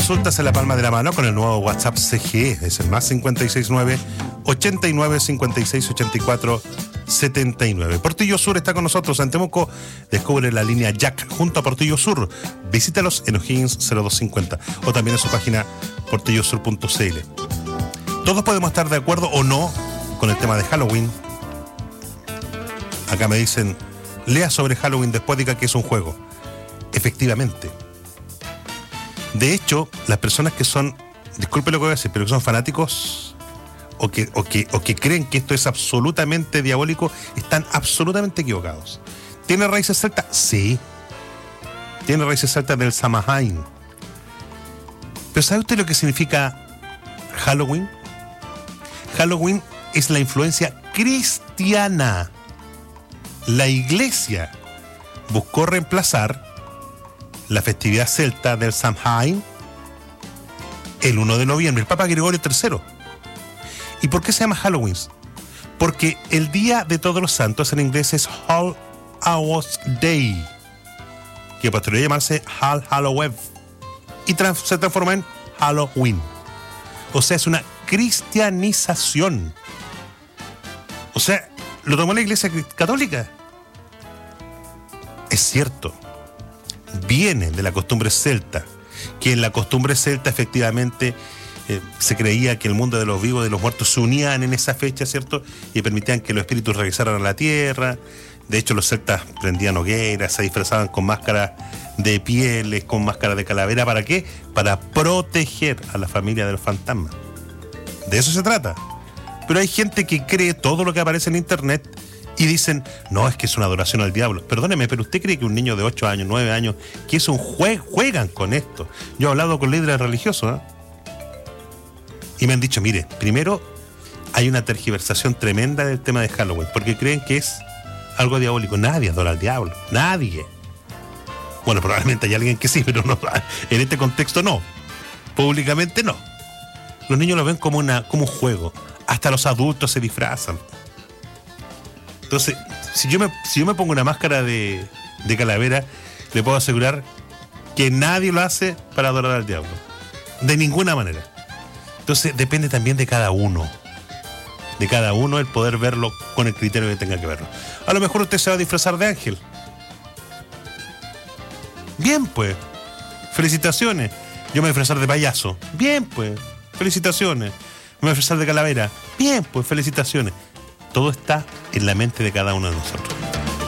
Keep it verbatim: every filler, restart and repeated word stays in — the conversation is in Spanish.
consultas en la palma de la mano con el nuevo WhatsApp C G E. Es el más cinco seis nueve, ochenta y nueve, cincuenta y seis, ochenta y cuatro, setenta y nueve. Portillo Sur está con nosotros en Temuco. Descubre la línea Jack junto a Portillo Sur. Visítalos en O'Higgins cero dos cincuenta o también en su página portillo sur punto c l. Todos podemos estar de acuerdo o no con el tema de Halloween. Acá me dicen, lea sobre Halloween, después diga que es un juego. Efectivamente. De hecho, las personas que son, disculpe lo que voy a decir, pero que son fanáticos o que, o que, o que creen que esto es absolutamente diabólico, están absolutamente equivocados. ¿Tiene raíces celtas? Sí. Tiene raíces celtas del Samhain. Pero ¿sabe usted lo que significa Halloween? Halloween es la influencia cristiana. La iglesia buscó reemplazar la festividad celta del Samhain el primero de noviembre, el Papa Gregorio tercero. ¿Y por qué se llama Halloween? Porque el Día de Todos los Santos en inglés es All Hallows Day, que posteriormente llamarse All Halloween y trans- se transforma en Halloween. O sea, es una cristianización. O sea, lo tomó la Iglesia Católica. Es cierto, viene de la costumbre celta, que en la costumbre celta efectivamente eh, se creía que el mundo de los vivos y de los muertos se unían en esa fecha, ¿cierto? Y permitían que los espíritus regresaran a la tierra. De hecho, los celtas prendían hogueras, se disfrazaban con máscaras de pieles, con máscaras de calavera. ¿Para qué? Para proteger a la familia de los fantasmas. De eso se trata. Pero hay gente que cree todo lo que aparece en internet y dicen, no, es que es una adoración al diablo. Perdóneme, pero ¿usted cree que un niño de ocho años, nueve años, que es un juego, juegan con esto? Yo he hablado con líderes religiosos, ¿eh? Y me han dicho, mire, primero hay una tergiversación tremenda del tema de Halloween, porque creen que es algo diabólico. Nadie adora al diablo, nadie. Bueno, probablemente hay alguien que sí, pero no, en este contexto no. Públicamente no. Los niños lo ven como, una, como un juego. Hasta los adultos se disfrazan. Entonces, si yo me, si yo me pongo una máscara de, de calavera, le puedo asegurar que nadie lo hace para adorar al diablo. De ninguna manera. Entonces, depende también de cada uno. De cada uno el poder verlo con el criterio que tenga que verlo. A lo mejor usted se va a disfrazar de ángel. Bien, pues. Felicitaciones. Yo me voy a disfrazar de payaso. Bien, pues. Felicitaciones. Me voy a disfrazar de calavera. Bien, pues felicitaciones. Todo está en la mente de cada uno de nosotros.